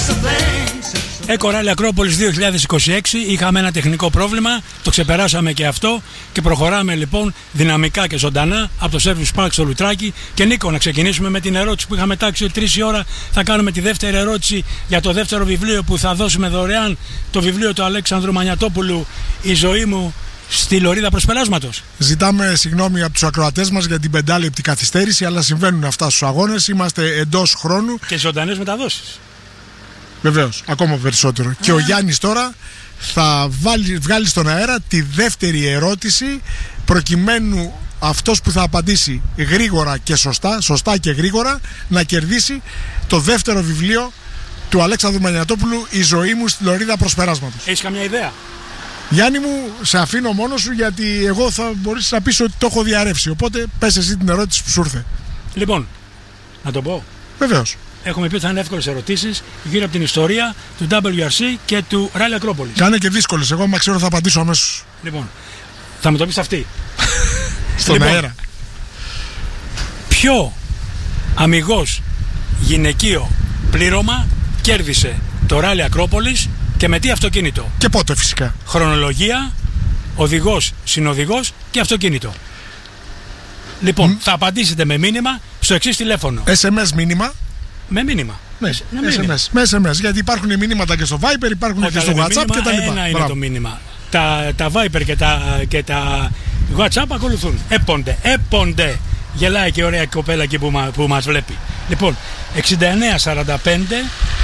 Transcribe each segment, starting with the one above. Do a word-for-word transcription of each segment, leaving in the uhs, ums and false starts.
Eco Rally Ακρόπολης δύο χιλιάδες είκοσι έξι. Είχαμε ένα τεχνικό πρόβλημα, το ξεπεράσαμε και αυτό και προχωράμε λοιπόν δυναμικά και ζωντανά από το Service Park στο Λουτράκι. Και Νίκο, να ξεκινήσουμε με την ερώτηση που είχαμε τάξει τρεις η ώρα. Θα κάνουμε τη δεύτερη ερώτηση για το δεύτερο βιβλίο που θα δώσουμε δωρεάν, το βιβλίο του Αλέξανδρου Μανιατόπουλου, «Η ζωή μου στη λωρίδα προσπεράσματος». Ζητάμε συγγνώμη από τους ακροατές μας για την πεντάλεπτη καθυστέρηση, αλλά συμβαίνουν αυτά στους αγώνες. Είμαστε εντός χρόνου. Και ζωντανές μεταδόσεις. Βεβαίως, ακόμα περισσότερο. Yeah. Και ο Γιάννης τώρα θα βάλει, βγάλει στον αέρα τη δεύτερη ερώτηση, προκειμένου αυτός που θα απαντήσει γρήγορα και σωστά, σωστά και γρήγορα, να κερδίσει το δεύτερο βιβλίο του Αλέξανδρου Μανιατόπουλου, «Η ζωή μου στη λωρίδα προσπεράσματος». Έχεις καμιά ιδέα? Γιάννη μου, σε αφήνω μόνος σου, γιατί εγώ θα μπορείς να πεις ότι το έχω διαρρεύσει. Οπότε πες εσύ την ερώτηση που σου ήρθε. Λοιπόν, να το πω. Βεβαίως. Έχουμε πει ότι θα είναι εύκολες ερωτήσεις γύρω από την ιστορία του ντάμπλιου αρ σι και του Rally Ακρόπολης. Κάνε και δύσκολες. Εγώ, μα ξέρω, θα απαντήσω αμέσως. Λοιπόν, θα μου το πεις αυτή. Στον λοιπόν, αέρα. Ποιο αμιγώς γυναικείο πλήρωμα κέρδισε το Rally Ακρόπολης και με τι αυτοκίνητο? Και πότε φυσικά? Χρονολογία, οδηγός, συνοδηγός και αυτοκίνητο. Λοιπόν, mm. θα απαντήσετε με μήνυμα στο εξής τηλέφωνο. ες εμ ες μήνυμα. Με μήνυμα. Ναι, ες εμ ες. Με ες εμ ες. Γιατί υπάρχουν μήνυματα και στο Viper, υπάρχουν Όταν και στο WhatsApp και τα λοιπά. Ένα είναι το μήνυμα. Τα, τα Viper και τα, και τα WhatsApp ακολουθούν. Έπονται, έπονται. Γελάει και ωραία κοπέλα εκεί που, μα, που μας βλέπει. Λοιπόν, εξήντα εννέα σαράντα πέντε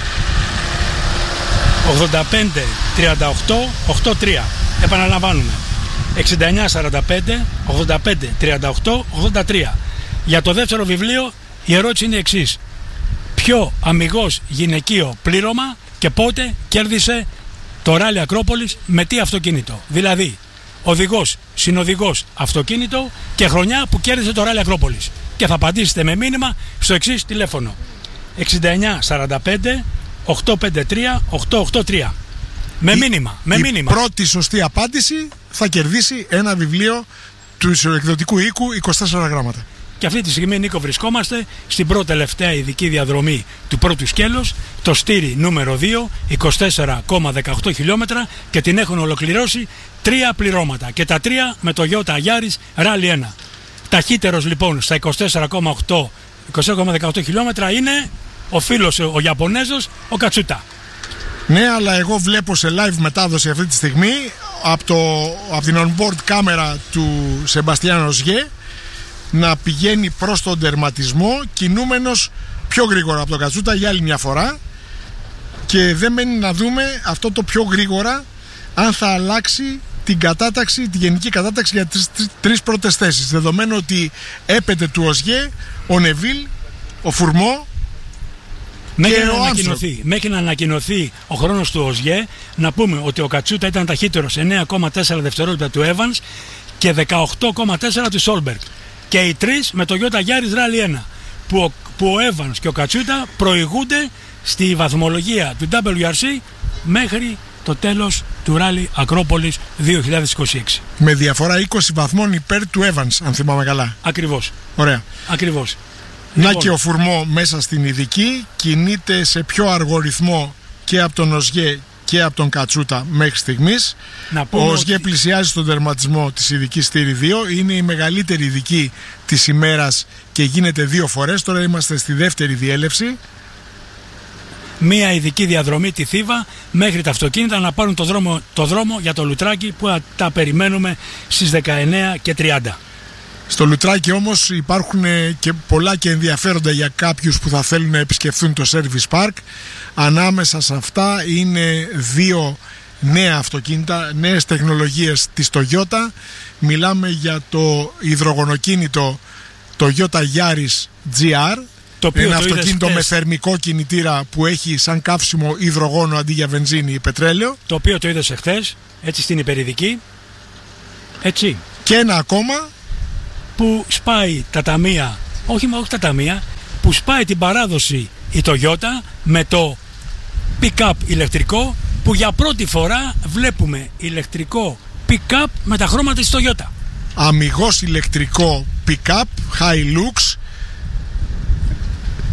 ογδόντα πέντε τριάντα οκτώ ογδόντα τρία. Επαναλαμβάνουμε. εξήντα εννέα σαράντα πέντε ογδόντα πέντε τριάντα οκτώ ογδόντα τρία. Για το δεύτερο βιβλίο η ερώτηση είναι η εξής. Ποιο αμιγώς γυναικείο πλήρωμα και πότε κέρδισε το Rally Ακρόπολης με τι αυτοκίνητο? Δηλαδή, οδηγός, συνοδηγός, αυτοκίνητο και χρονιά που κέρδισε το Rally Ακρόπολης. Και θα απαντήσετε με μήνυμα στο εξής τηλέφωνο. εξήντα εννέα σαράντα πέντε οκτακόσια πενήντα τρία οκτακόσια ογδόντα τρία. Με η, μήνυμα. Με η μήνυμα. πρώτη σωστή απάντηση θα κερδίσει ένα βιβλίο του εκδοτικού οίκου είκοσι τέσσερα γράμματα. Και αυτή τη στιγμή, Νίκο, βρισκόμαστε στην πρώτη τελευταία ειδική διαδρομή του πρώτου σκέλος, το στήρι νούμερο δύο, είκοσι τέσσερα κόμμα δεκαοκτώ χιλιόμετρα, και την έχουν ολοκληρώσει τρία πληρώματα. Και τα τρία με το Toyota Yaris Rally ένα. Ταχύτερος λοιπόν στα είκοσι τέσσερα κόμμα δεκαοκτώ χιλιόμετρα είναι ο φίλος, ο Ιαπωνέζος, ο Κατσούτα. Ναι, αλλά εγώ βλέπω σε live μετάδοση αυτή τη στιγμή από, το, από την on-board κάμερα του Σεμπαστιάν Οζιέ να πηγαίνει προς τον τερματισμό, κινούμενος πιο γρήγορα από τον Κατσούτα για άλλη μια φορά, και δεν μένει να δούμε αυτό το πιο γρήγορα αν θα αλλάξει την κατάταξη, τη γενική κατάταξη για τις τρεις πρώτες θέσεις, δεδομένου ότι έπεται του Οζιέ ο Νεβίλ, ο Φουρμό Μέχρι να, ανακοινωθεί, μέχρι να ανακοινωθεί ο χρόνος του Οζιέ, να πούμε ότι ο Κατσούτα ήταν ταχύτερος εννέα κόμμα τέσσερα δευτερόλεπτα του Evans και δεκαοκτώ κόμμα τέσσερα του Solberg. Και οι τρεις με το Toyota Yaris Rally ένα, που ο, που ο Evans και ο Κατσούτα προηγούνται στη βαθμολογία του ντάμπλιου αρ σι μέχρι το τέλος του Rally Ακρόπολης δύο χιλιάδες είκοσι έξι. Με διαφορά είκοσι βαθμών υπέρ του Evans, αν θυμάμαι καλά. Ακριβώς. Ωραία. Ακριβώς. Να Λοιπόν, και ο Φουρμό μέσα στην ειδική κινείται σε πιο αργό ρυθμό και από τον Οζιέ και από τον Κατσούτα μέχρι στιγμής. Ο Οζιέ ότι... πλησιάζει στον τερματισμό της ειδικής στήρι δύο. Είναι η μεγαλύτερη ειδική της ημέρας και γίνεται δύο φορές. Τώρα είμαστε στη δεύτερη διέλευση. Μία ειδική διαδρομή τη Θήβα μέχρι τα αυτοκίνητα να πάρουν το δρόμο, το δρόμο για το Λουτράκι, που τα περιμένουμε στις δεκαεννέα και τριάντα. Στο Λουτράκι όμως υπάρχουν και πολλά και ενδιαφέροντα για κάποιους που θα θέλουν να επισκεφθούν το Service Park. Ανάμεσα σε αυτά είναι δύο νέα αυτοκίνητα, νέες τεχνολογίες της Toyota. Μιλάμε για το υδρογονοκίνητο Toyota Yaris τζι αρ, το οποίο ένα το αυτοκίνητο με θερμικό κινητήρα που έχει σαν καύσιμο υδρογόνο αντί για βενζίνη ή πετρέλαιο. Το οποίο το είδες εχθές, έτσι στην υπερηδική. Έτσι. Και ένα ακόμα που σπάει τα ταμεία, όχι, όχι τα ταμεία, που σπάει την παράδοση η Toyota με το pick-up ηλεκτρικό, που για πρώτη φορά βλέπουμε ηλεκτρικό pick-up με τα χρώματα της Toyota. Αμιγώς ηλεκτρικό pick-up, Hilux.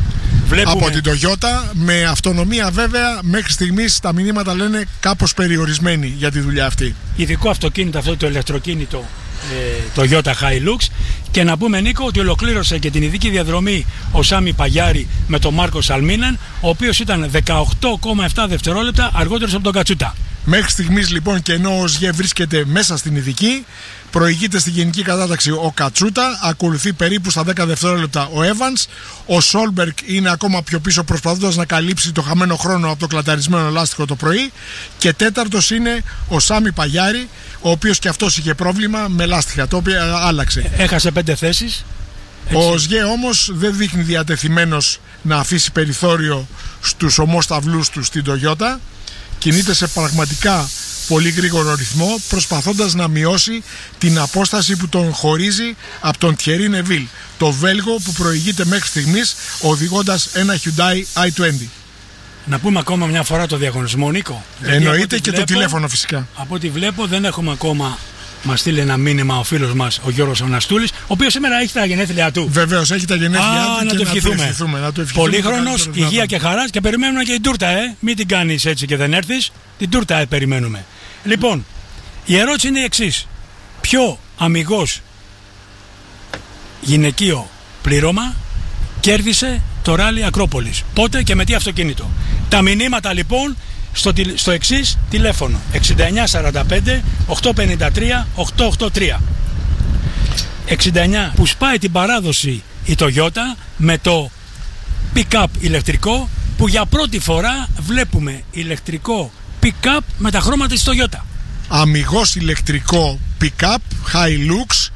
Βλέπουμε... από την Toyota, με αυτονομία βέβαια. Μέχρι στιγμής τα μηνύματα λένε κάπως περιορισμένοι για τη δουλειά αυτή. Ειδικό αυτοκίνητο, αυτό το ηλεκτροκίνητο ε, Toyota Hilux. Και να πούμε, Νίκο, ότι ολοκλήρωσε και την ειδική διαδρομή ο Σάμι Παγιάρη με τον Μάρκο Σαλμίνεν, ο οποίος ήταν δεκαοκτώ κόμμα επτά δευτερόλεπτα αργότερος από τον Κατσούτα. Μέχρι στιγμής λοιπόν, και ενώ ο ΣΓΕ βρίσκεται μέσα στην ειδική, προηγείται στη γενική κατάταξη ο Κατσούτα, ακολουθεί περίπου στα δέκα δευτερόλεπτα ο Evans, ο Σόλμπεργκ είναι ακόμα πιο πίσω προσπαθώντας να καλύψει το χαμένο χρόνο από το κλαταρισμένο λάστιχο το πρωί, και τέταρτος είναι ο Σάμι Παγιάρη, ο οποίος και αυτός είχε πρόβλημα με λάστιχα, το οποίο άλλαξε. Έχασε πέντε θέσεις. Ο ΣΓΕ όμως δεν δείχνει διατεθειμένος να αφήσει περιθώριο στους ομόσταυλούς του στην Toyota. Κινείται σε πραγματικά πολύ γρήγορο ρυθμό, προσπαθώντας να μειώσει την απόσταση που τον χωρίζει από τον Thierry Neuville, το Βέλγο που προηγείται μέχρι στιγμής οδηγώντας ένα Hyundai άι είκοσι. Να πούμε ακόμα μια φορά το διαγωνισμό, Νίκο. Εννοείται και βλέπω, το τηλέφωνο φυσικά. Από ό,τι βλέπω δεν έχουμε ακόμα. Μας στείλει ένα μήνυμα ο φίλος μας ο Γιώργος Αναστούλης, ο οποίος σήμερα έχει τα γενέθλιά του. Βεβαίως έχει τα γενέθλιά Α, του. Να και το να ευχηθούμε. το ευχηθούμε, να το ευχηθούμε. Πολύχρονος, υγεία και χαράς, και περιμένουμε και την τούρτα, ε. Μην την κάνεις έτσι και δεν έρθεις. Την τούρτα ε, περιμένουμε. Λοιπόν, η ερώτηση είναι η εξής. Ποιο αμιγώς γυναικείο πλήρωμα κέρδισε το ράλι Ακρόπολης? Πότε και με τι αυτοκίνητο? Τα μηνύματα λοιπόν στο, στο εξής τηλέφωνο: εξήντα εννιά σαράντα πέντε οκτακόσια πενήντα τρία οκτακόσια ογδόντα τρία. εξήντα εννιά που σπάει την παράδοση η Toyota με το pick-up ηλεκτρικό, που για πρώτη φορά βλέπουμε ηλεκτρικό pick-up με τα χρώματα της Toyota. Αμιγώς ηλεκτρικό pick-up Hilux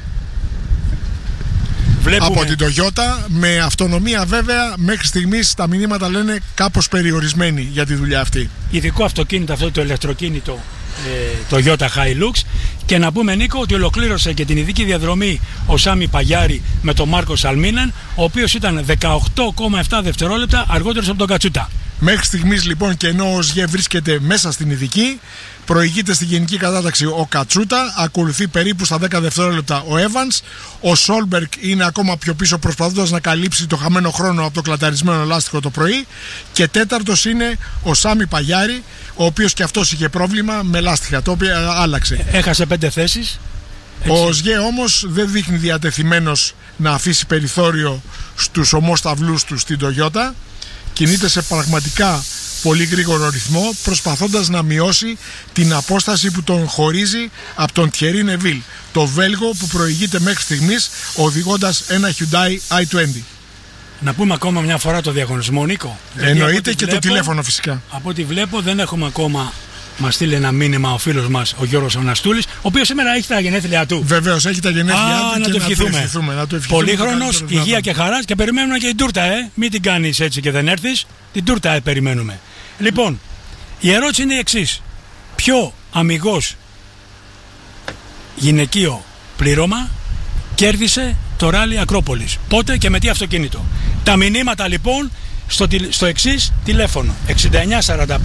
Βλέπουμε... από την Toyota, με αυτονομία βέβαια. Μέχρι στιγμής τα μηνύματα λένε κάπως περιορισμένοι για τη δουλειά αυτή. Ειδικό αυτοκίνητο, αυτό το ηλεκτροκίνητο ε, Toyota Hilux. Και να πούμε, Νίκο, ότι ολοκλήρωσε και την ειδική διαδρομή ο Σάμι Παγιάρη με τον Μάρκο Σαλμίνεν, ο οποίος ήταν δεκαοκτώ κόμμα επτά δευτερόλεπτα αργότερος από τον Κατσούτα. Μέχρι στιγμής λοιπόν, και ενώ ο ΣΓΕ βρίσκεται μέσα στην ειδική, προηγείται στη γενική κατάταξη ο Κατσούτα, ακολουθεί περίπου στα δέκα δευτερόλεπτα ο Evans, ο Σόλμπεργκ είναι ακόμα πιο πίσω προσπαθώντας να καλύψει το χαμένο χρόνο από το κλαταρισμένο λάστιχο το πρωί, και τέταρτος είναι ο Σάμι Παγιάρη, ο οποίος και αυτός είχε πρόβλημα με λάστιχα, το οποίο άλλαξε. Έχασε πέντε θέσεις. Ο ΣΓΕ όμως δεν δείχνει διατεθειμένος να αφήσει περιθώριο στους ομόσταυλούς του στην Toyota. Κινείται σε πραγματικά πολύ γρήγορο ρυθμό, προσπαθώντας να μειώσει την απόσταση που τον χωρίζει από τον Thierry Neuville, το Βέλγο που προηγείται μέχρι στιγμής οδηγώντας ένα Hyundai άι είκοσι. Να πούμε ακόμα μια φορά το διαγωνισμό, Νίκο. Εννοείται και βλέπω, το τηλέφωνο φυσικά. Από ό,τι βλέπω δεν έχουμε ακόμα. Μας στείλει ένα μήνυμα ο φίλος μας ο Γιώργος Αναστούλης, ο οποίος σήμερα έχει τα γενέθλιά του. Βεβαίως έχει τα γενέθλιά Α, του. Να, και το να, το ευχηθούμε, να το ευχηθούμε. Πολύχρονος, υγεία και χαράς, και περιμένουμε και την τούρτα, ε. Μην την κάνεις έτσι και δεν έρθεις. Την τούρτα ε, περιμένουμε. Λοιπόν, η ερώτηση είναι η εξής. Ποιο αμιγώς γυναικείο πλήρωμα κέρδισε το ράλι Ακρόπολης? Πότε και με τι αυτοκίνητο? Τα μηνύματα λοιπόν στο, στο εξής τηλέφωνο: εξήντα εννιά σαράντα